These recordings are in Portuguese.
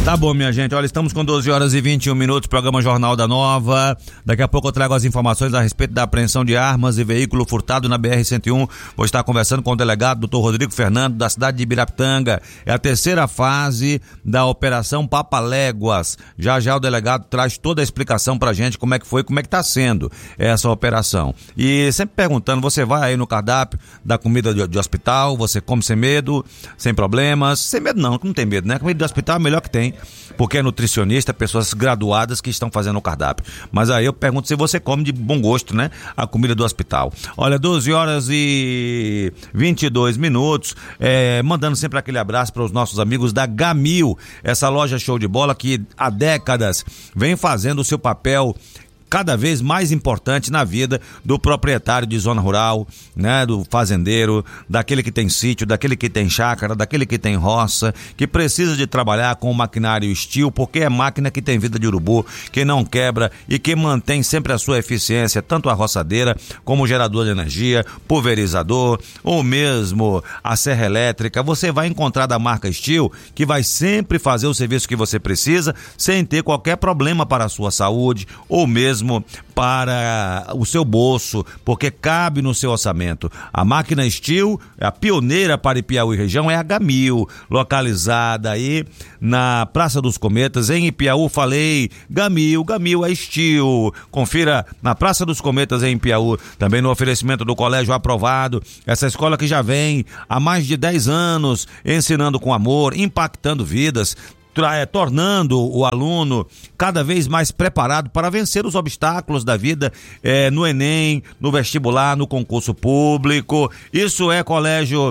Tá bom, minha gente, olha, estamos com 12 horas e 21 minutos, programa Jornal da Nova. Daqui a pouco eu trago as informações a respeito da apreensão de armas e veículo furtado na BR-101. Vou estar conversando com o delegado Dr. Rodrigo Fernando, da cidade de Ibirapitanga. É a terceira fase da Operação Papaléguas. Já o delegado traz toda a explicação pra gente como é que foi, como é que tá sendo essa operação. E sempre perguntando, você vai aí no cardápio da comida de hospital, você come sem medo, sem problemas? Sem medo não tem medo, né? Comida de hospital é a melhor que tem, porque é nutricionista, pessoas graduadas que estão fazendo o cardápio. Mas aí eu pergunto se você come de bom gosto, né? A comida do hospital. Olha, 12 horas e 22 minutos, mandando sempre aquele abraço para os nossos amigos da Gamil, essa loja show de bola que há décadas vem fazendo o seu papel cada vez mais importante na vida do proprietário de zona rural, né, do fazendeiro, daquele que tem sítio, daquele que tem chácara, daquele que tem roça, que precisa de trabalhar com o maquinário Steel, porque é máquina que tem vida de urubu, que não quebra e que mantém sempre a sua eficiência, tanto a roçadeira como o gerador de energia, pulverizador ou mesmo a serra elétrica. Você vai encontrar da marca Steel, que vai sempre fazer o serviço que você precisa, sem ter qualquer problema para a sua saúde ou mesmo para o seu bolso, porque cabe no seu orçamento. A máquina Steel, a pioneira para Ipiaú e região, é a Gamil, localizada aí na Praça dos Cometas, em Ipiaú. Falei, Gamil é Steel. Confira na Praça dos Cometas, em Ipiaú, também no oferecimento do Colégio Aprovado, essa escola que já vem há mais de 10 anos ensinando com amor, impactando vidas, tornando o aluno cada vez mais preparado para vencer os obstáculos da vida, no Enem, no vestibular, no concurso público. Isso é Colégio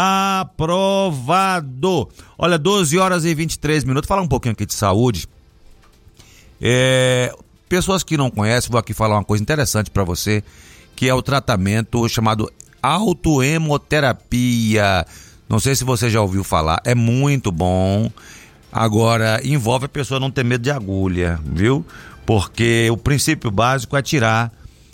Aprovado. Olha, 12 horas e 23 minutos. Falar um pouquinho aqui de saúde. Pessoas que não conhecem, vou aqui falar uma coisa interessante para você, que é o tratamento chamado autohemoterapia. Não sei se você já ouviu falar, é muito bom. Agora, envolve a pessoa não ter medo de agulha, viu? Porque o princípio básico é tirar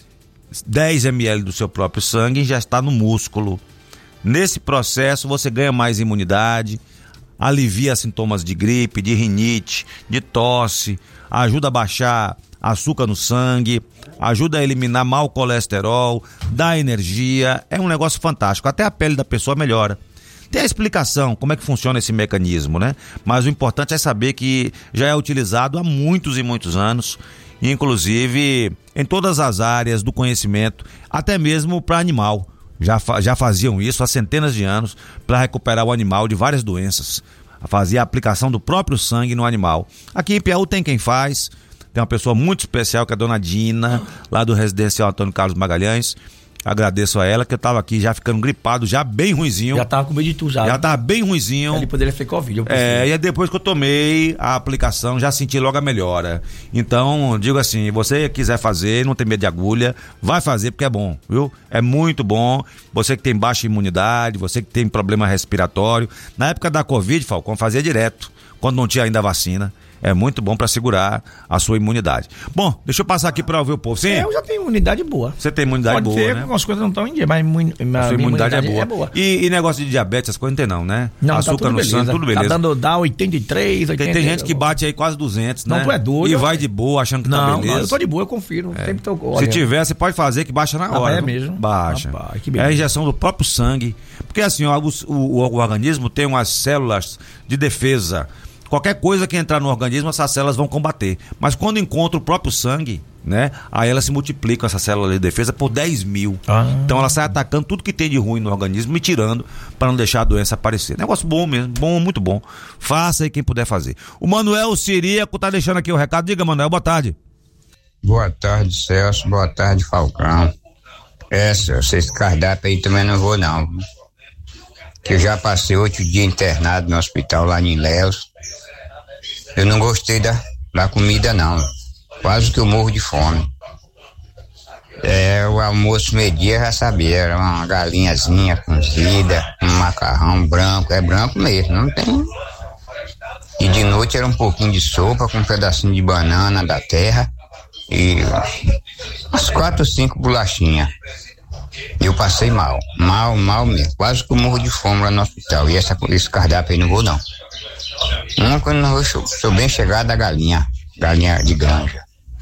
10 ml do seu próprio sangue e já está no músculo. Nesse processo, você ganha mais imunidade, alivia sintomas de gripe, de rinite, de tosse, ajuda a baixar açúcar no sangue, ajuda a eliminar mau colesterol, dá energia. É um negócio fantástico, até a pele da pessoa melhora. Tem a explicação, como é que funciona esse mecanismo, né? Mas o importante é saber que já é utilizado há muitos e muitos anos, inclusive em todas as áreas do conhecimento, até mesmo para animal. Já faziam isso há centenas de anos para recuperar o animal de várias doenças. Fazia a aplicação do próprio sangue no animal. Aqui em Piauí tem quem faz, tem uma pessoa muito especial que é a dona Dina, lá do Residencial Antônio Carlos Magalhães. Agradeço a ela, que eu tava aqui já ficando gripado, já bem ruinzinho. Já tava com medo de tu já. Já tava bem ruinzinho. Ele poderia ser Covid. E depois que eu tomei a aplicação, já senti logo a melhora. Então, digo assim, você quiser fazer, não tem medo de agulha, vai fazer porque é bom, viu? É muito bom. Você que tem baixa imunidade, você que tem problema respiratório. Na época da Covid, Falcão, fazia direto, quando não tinha ainda vacina. É muito bom para segurar a sua imunidade. Bom, deixa eu passar aqui para ouvir o povo. Sim? Eu já tenho imunidade boa. Você tem imunidade boa, ser, né? Algumas coisas não estão em dia, mas a sua imunidade é boa. E negócio de diabetes, essas coisas não tem não, né? Não, açúcar tá no sangue, tudo beleza. Dá 83, 80. Tem gente que bate aí quase 200, né? Não, tu é doido. E vai de boa, achando que tá beleza. Não, eu tô de boa, eu confiro. Sempre tô, olha, se tiver, você pode fazer que baixa na hora. É mesmo? Baixa. Rapaz, que é a injeção do próprio sangue. Porque assim, o organismo tem umas células de defesa. Qualquer coisa que entrar no organismo, essas células vão combater. Mas quando encontra o próprio sangue, né? Aí elas se multiplicam, essa célula de defesa, por 10 mil. Então ela sai atacando tudo que tem de ruim no organismo e tirando para não deixar a doença aparecer. Negócio bom mesmo, bom, muito bom. Faça aí quem puder fazer. O Manuel Ciríaco tá deixando aqui o recado. Diga, Manuel, boa tarde. Boa tarde, Celso. Boa tarde, Falcão. Celso, esse cardápio aí também não vou não. Que eu já passei 8 dias internado no hospital lá em Ilhéus. Eu não gostei da comida não, quase que eu morro de fome. O almoço meio-dia já sabia, era uma galinhazinha cozida, um macarrão branco, é branco mesmo, não tem. E de noite era um pouquinho de sopa com um pedacinho de banana da terra e umas 4 ou 5 bolachinhas. Eu passei mal mesmo, quase que eu morro de fome lá no hospital. E esse cardápio aí não vou não. Uma quando eu sou bem chegado a galinha de granja.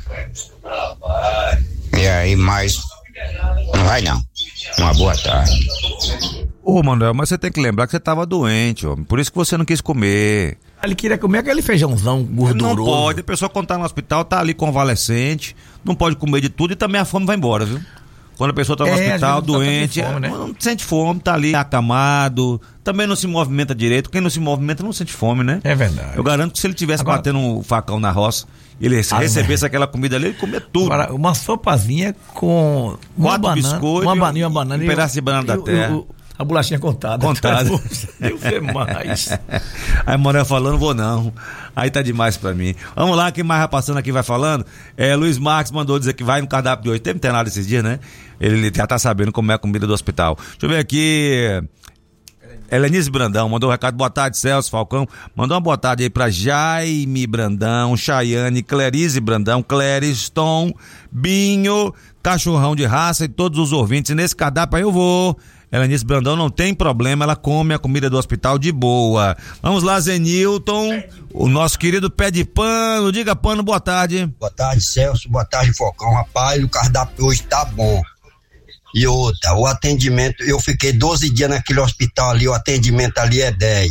E aí, mas não vai não. Uma boa tarde. Ô, Manuel, mas você tem que lembrar que você tava doente, homem. Por isso que você não quis comer. Ele queria comer aquele feijãozão gorduroso. Não pode, a pessoa quando tá no hospital tá ali convalescente, não pode comer de tudo e também a fome vai embora, viu? Quando a pessoa tá no hospital, doente, fome, né? Não sente fome, tá ali acamado, também não se movimenta direito. Quem não se movimenta não sente fome, né? É verdade. Eu garanto que se ele tivesse batendo um facão na roça, ele recebesse aquela comida ali, ele comia tudo. Agora, uma sopazinha com uma banana, uma banana um pedaço de banana da terra. A bolachinha contada. Eu sei mais. Aí Manuel falando, vou não. Aí tá demais pra mim. Vamos lá, quem mais vai passando aqui vai falando. Luiz Marques mandou dizer que vai no cardápio de hoje. Teve internado esses dias, né? Ele já tá sabendo como é a comida do hospital. Deixa eu ver aqui. Helenice Brandão mandou um recado. Boa tarde, Celso Falcão. Mandou uma boa tarde aí pra Jaime Brandão, Chayane, Clarice Brandão, Clériston, Binho, Cachorrão de Raça e todos os ouvintes. E nesse cardápio aí eu vou. Helenice Brandão não tem problema, ela come a comida do hospital de boa. Vamos lá, Zenilton, o nosso querido pé de pano. Diga, Pano, boa tarde. Boa tarde, Celso, boa tarde, Falcão. Rapaz, o cardápio hoje tá bom. E outra, o atendimento, eu fiquei 12 dias naquele hospital ali, o atendimento ali é 10.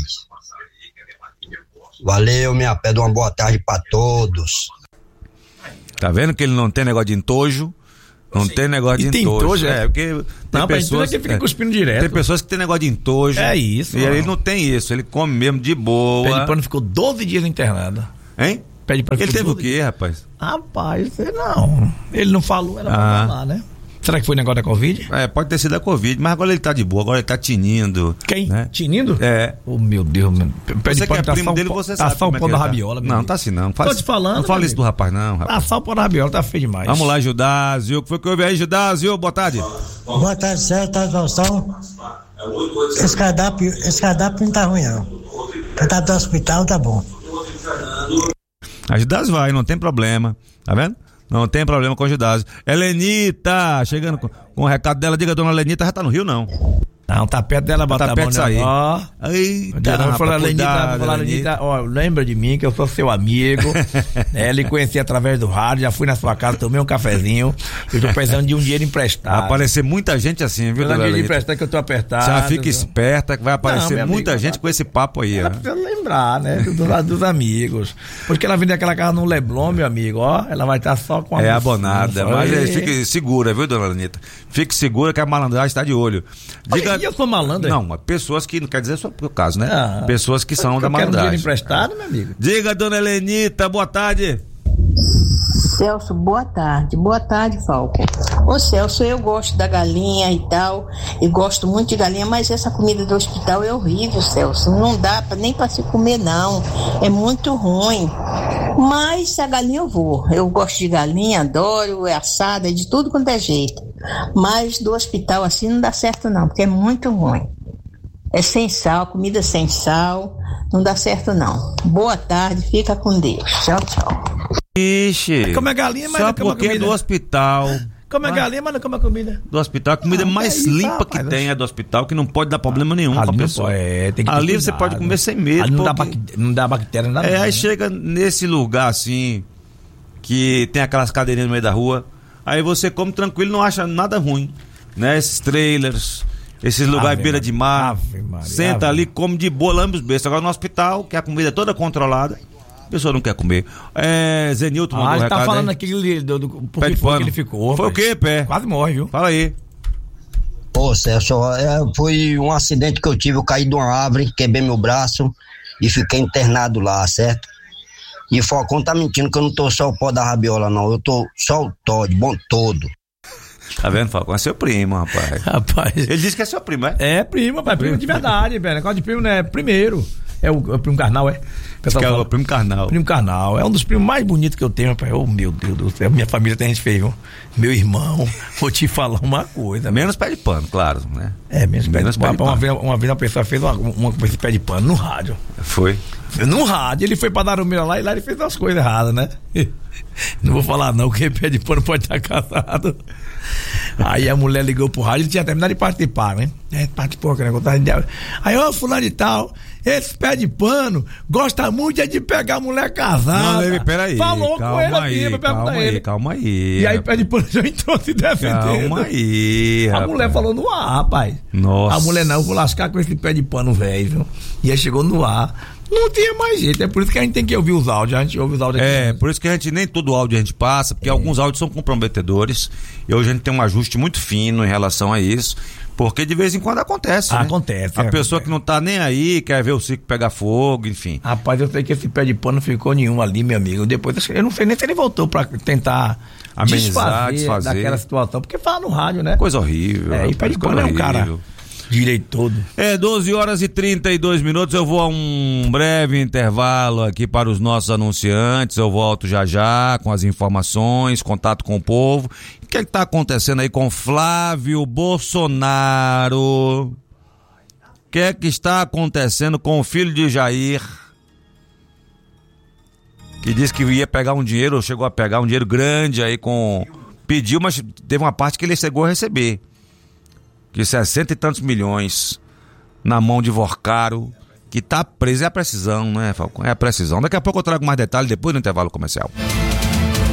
Valeu, minha pé, uma boa tarde pra todos. Tá vendo que ele não tem negócio de entojo? Não tem negócio de entojo. Porque tem pessoas que ficam cuspindo direto. Tem pessoas que tem negócio de entojo. É isso. E ele não tem isso, ele come mesmo de boa. Pé de Pano ficou 12 dias internado. Hein? Pé de Pano ele teve o quê, rapaz? Rapaz, não. Ele não falou, era pra falar, né? Será que foi negócio da Covid? Pode ter sido da Covid, mas agora ele tá de boa, agora ele tá tinindo. Quem? Né? Tinindo? Oh, meu Deus, mano. Você que é primo dele, você sabe. Tá só o pão da rabiola, Não, tá assim não. Tô te falando. Não fala isso do rapaz, não, rapaz. Tá só o pão da rabiola, tá feio demais. Vamos lá, Judásio. O que foi que houve aí, Judásio? Boa tarde. Boa tarde, Celso, tá Faustão. Esse cardápio não tá ruim, não. O cardápio do hospital tá bom. A Judásio vai, não tem problema. Tá vendo? Não tem problema com o Judásio. Helenita, chegando com o recado dela. Diga, dona Helenita, já tá no Rio, não? Não, tá perto dela, botar tá perto de sair. Ó. Eita, Lenita, ó, lembra de mim que eu sou seu amigo. Ele conheci através do rádio, já fui na sua casa, tomei um cafezinho. Eu tô precisando de um dinheiro emprestado. Vai aparecer muita gente assim, viu, dona Lenita? Emprestar que eu tô apertado. Já fica esperta que vai aparecer muita gente com esse papo aí. Ela precisa lembrar, né, dos amigos. Porque ela vem daquela casa no Leblon, meu amigo, ó, ela vai estar só com a abonada, mas fique segura, viu, dona Lenita? Fique segura que a malandragem está de olho. Diga. E eu sou malandro? Não, pessoas que, não quer dizer só pro caso, né? Pessoas que são da malandragem. Quero dinheiro emprestado, meu amigo. Diga, dona Helenita, boa tarde. Celso, boa tarde. Boa tarde, Falco. Ô Celso, eu gosto da galinha e tal, e gosto muito de galinha, mas essa comida do hospital é horrível, Celso. Não dá nem pra se comer, não. É muito ruim. Mas a galinha eu vou. Eu gosto de galinha, adoro, é assada, é de tudo quanto é jeito. Mas do hospital assim não dá certo, não, porque é muito ruim. É sem sal, comida sem sal, não dá certo, não. Boa tarde, fica com Deus. Tchau, tchau. Ixi. Come a galinha, mas só não come a porque comida. É do hospital. Come a galinha, mas não come a comida. Do hospital, a comida mais limpa que tem é do hospital, que não pode dar problema nenhum com a pessoa. Tem que ali você pode comer sem medo. Ali não dá bactéria, não dá nada. Aí chega nesse lugar assim, que tem aquelas cadeirinhas no meio da rua, aí você come tranquilo, não acha nada ruim, né? Esses trailers, esses lugares beira de mar, senta ali, come de boa, lambe os beijos. Agora no hospital, que a comida é toda controlada, a pessoa não quer comer. Zenilton mandou um recado. Tá falando aqui por que foi que ele ficou. Foi o quê, pé? Quase morre, viu? Fala aí. Ô, Celso, foi um acidente que eu tive, eu caí de uma árvore, quebrei meu braço e fiquei internado lá, certo? E o Falcão tá mentindo que eu não tô só o pó da rabiola, não. Eu tô só o Todd, bom todo. Tá vendo, Falcão? É seu primo, rapaz. Ele disse que é seu primo, é? É primo, rapaz. Primo de verdade, velho. Negócio de primo, né? Primeiro. É o primo carnal, é? Que é o primo carnal. Primo carnal. É um dos primos mais bonitos que eu tenho, rapaz. Oh, meu Deus do céu. Minha família tem gente feia, viu? Meu irmão, vou te falar uma coisa. Menos pé de pano, claro, né? Menos pé de pano. Uma vez uma pessoa fez uma com esse pé de pano no rádio. Foi? No rádio, ele foi pra Darumeira lá e lá ele fez umas coisas erradas, né? Não vou falar não, porque pé de pano pode estar casado. Aí a mulher ligou pro rádio, ele tinha terminado de participar, né? Participou, que negócio. Aí, fulano de tal, esse pé de pano gosta muito de pegar mulher casada. Não, peraí. Falou com ele aqui, calma aí. E aí pé de pano já entrou se defendendo. Calma aí, rapaz. A mulher falou no ar, rapaz. Nossa. A mulher não, eu vou lascar com esse pé de pano velho, viu? E aí chegou no ar. Não tinha mais jeito, é por isso que a gente tem que ouvir os áudios. A gente ouve os áudios aqui. Por isso que a gente nem todo áudio a gente passa, porque alguns áudios são comprometedores. E hoje a gente tem um ajuste muito fino em relação a isso. Porque de vez em quando acontece. Acontece. A pessoa que não tá nem aí, quer ver o circo pegar fogo, enfim. Rapaz, eu sei que esse pé de pano não ficou nenhum ali, meu amigo. Depois, eu não sei nem se ele voltou pra tentar amenizar, desfazer daquela situação. Porque fala no rádio, né? Coisa horrível. E pé de pano é um cara direito todo. 12h32. Eu vou a um breve intervalo aqui para os nossos anunciantes. Eu volto já com as informações, contato com o povo. O que está acontecendo aí com Flávio Bolsonaro? O que é que está acontecendo com o filho de Jair? Que disse que ia pegar um dinheiro, chegou a pegar um dinheiro grande aí pediu, mas teve uma parte que ele chegou a receber. De 60 e tantos milhões na mão de Vorcaro, que tá preso. É a precisão, né, Falcão? É a precisão. Daqui a pouco eu trago mais detalhes depois do intervalo comercial.